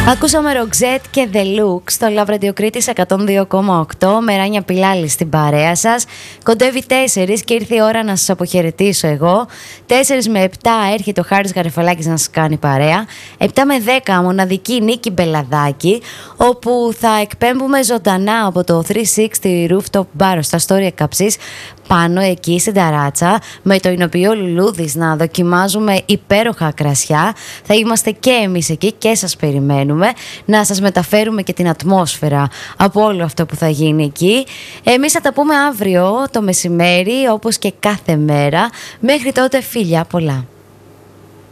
Ακούσαμε Ροξέτ και The Looks στο Love Radio Κρήτης 102,8 με Ράνια Πιλάλη στην παρέα σας. Κοντεύει 4 και ήρθε η ώρα να σας αποχαιρετήσω εγώ. 4 με 7 έρχεται ο Χάρης Γαρεφαλάκης να σας κάνει παρέα. 7 με 10 μοναδική Νίκη Μπελαδάκη, όπου θα εκπέμπουμε ζωντανά από το 360 Rooftop Bar στα Στόρια Καψής, πάνω εκεί στην ταράτσα, με το εινοποιείο Λουλούδης να δοκιμάζουμε υπέροχα κρασιά. Θα είμαστε και εμείς εκεί και σας περιμένουμε να σας μεταφέρουμε και την ατμόσφαιρα από όλο αυτό που θα γίνει εκεί. Εμείς θα τα πούμε αύριο το μεσημέρι, όπως και κάθε μέρα. Μέχρι τότε, φιλιά πολλά.